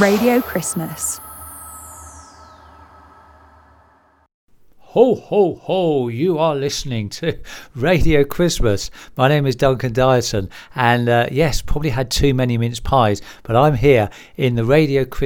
Radio Christmas. Ho, ho, ho, you are listening to Radio Christmas. My name is Duncan Dyson, and yes, probably had too many mince pies, but I'm here in the Radio Christmas